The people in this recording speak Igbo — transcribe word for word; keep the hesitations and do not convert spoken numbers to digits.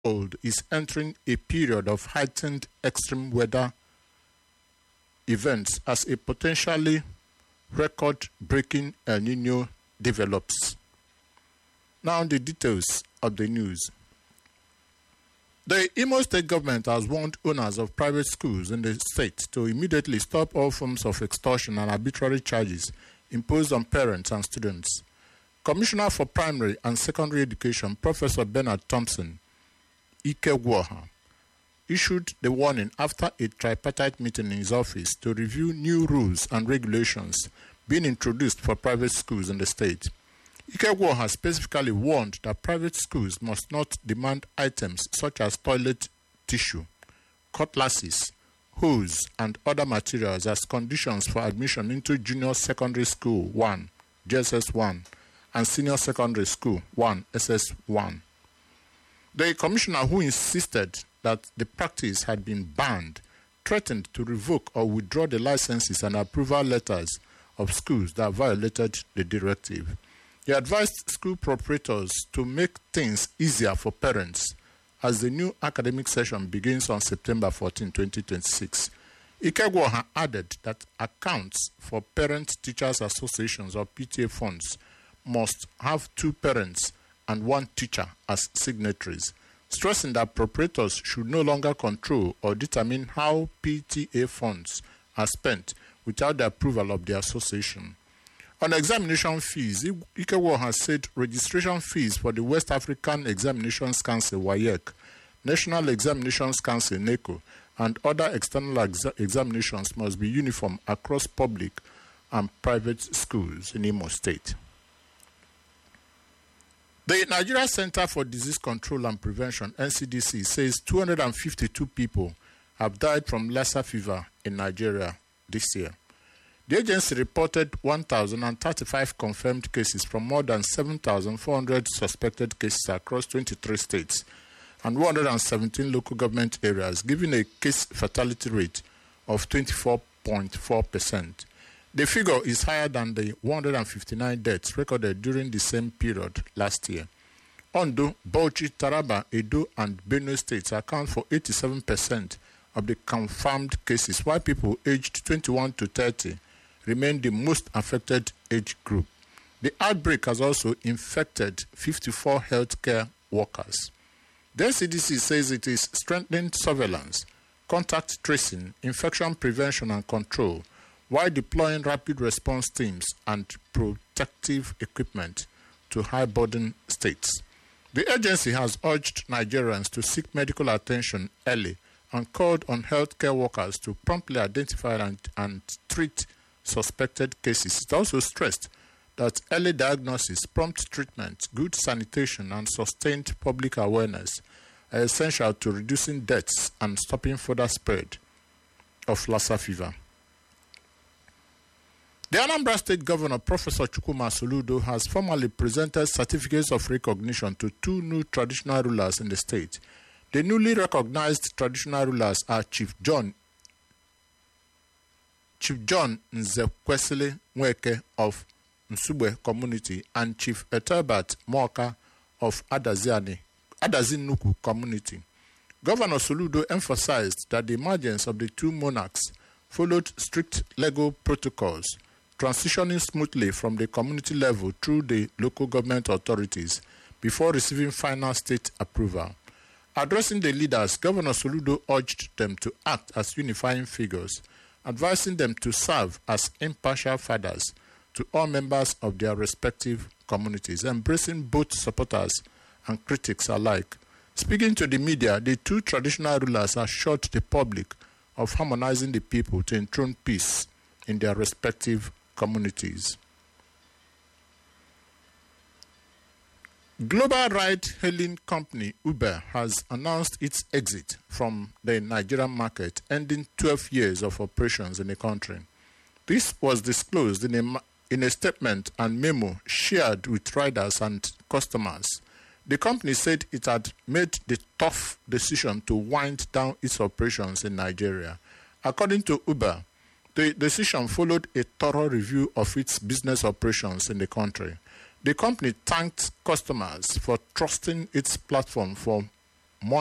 world is entering a period of heightened extreme weather events as a potentially record-breaking El Nino develops. Now the details of the news. The Imo State government has warned owners of private schools in the state to immediately stop all forms of extortion and arbitrary charges imposed on parents and students. Commissioner for Primary and Secondary Education, Professor Bernard Thompson Ikegwoha, issued the warning after a tripartite meeting in his office to review new rules and regulations being introduced for private schools in the state. Ikegwoha specifically warned that private schools must not demand items such as toilet tissue, cutlasses, hose, and other materials as conditions for admission into Junior Secondary School one, J S S one, and Senior Secondary School one, S S one. The commissioner, who insisted that the practice had been banned, threatened to revoke or withdraw the licenses and approval letters of schools that violated the directive. He advised school proprietors to make things easier for parents as the new academic session begins on September fourteenth, twenty twenty-six. Ikegwoha added that accounts for parent-teachers associations or P T A funds must have two parents and one teacher as signatories, stressing that proprietors should no longer control or determine how P T A funds are spent without the approval of the association. On examination fees, Ikegwoha said registration fees for the West African Examinations Council, W A Y E C, National Examinations Council, NECO, and other external exa- examinations must be uniform across public and private schools in Imo State. The Nigeria Center for Disease Control and Prevention, N C D C, says two hundred fifty-two people have died from Lassa fever in Nigeria this year. The agency reported one thousand thirty-five confirmed cases from more than seven thousand four hundred suspected cases across twenty-three states and one hundred seventeen local government areas, giving a case fatality rate of twenty-four point four percent. The figure is higher than the one hundred fifty-nine deaths recorded during the same period last year. Ondo, Bauchi, Taraba, Edo, and Benue states account for eighty-seven percent of the confirmed cases, while people aged twenty-one to thirty remain the most affected age group. The outbreak has also infected fifty-four healthcare workers. The N C D C says it is strengthening surveillance, contact tracing, infection prevention and control, while deploying rapid response teams and protective equipment to high-burden states. The agency has urged Nigerians to seek medical attention early and called on healthcare workers to promptly identify and, and treat suspected cases. It also stressed that early diagnosis, prompt treatment, good sanitation, and sustained public awareness are essential to reducing deaths and stopping further spread of Lassa fever. The Anambra State Governor, Professor Chukwuma Soludo, has formally presented certificates of recognition to two new traditional rulers in the state. The newly recognized traditional rulers are Chief John Chief John Nzekwesili Nweke of Nsugbe Community and Chief Ethelbert Moka of Adaziani, Adazinuku Community. Governor Soludo emphasized that the emergence of the two monarchs followed strict legal protocols, transitioning smoothly from the community level through the local government authorities before receiving final state approval. Addressing the leaders, Governor Soludo urged them to act as unifying figures, advising them to serve as impartial fathers to all members of their respective communities, embracing both supporters and critics alike. Speaking to the media, the two traditional rulers assured the public of harmonizing the people to enthrone peace in their respective communities. Global ride-hailing company Uber has announced its exit from the Nigerian market, ending twelve years of operations in the country. This was disclosed in a, in a statement and memo shared with riders and customers. The company said it had made the tough decision to wind down its operations in Nigeria. According to Uber, the decision followed a thorough review of its business operations in the country. The company thanked customers for trusting its platform for